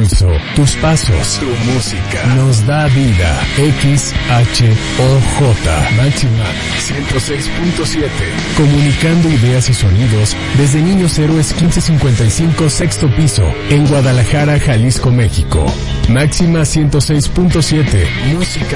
pulso, tus pasos, tu música. Nos da vida. XHOJ. Máxima 106.7. Comunicando ideas y sonidos desde Niños Héroes 1555, sexto piso, en Guadalajara, Jalisco, México. Máxima 106.7. Música